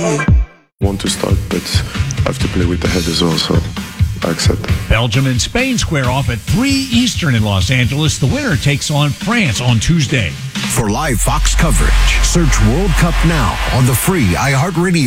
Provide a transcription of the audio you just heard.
Want to start, but I have to play with the head as well, so I accept. Belgium and Spain square off at 3 Eastern in Los Angeles. The winner takes on France on Tuesday. For live Fox coverage, search World Cup Now on the free iHeartRadio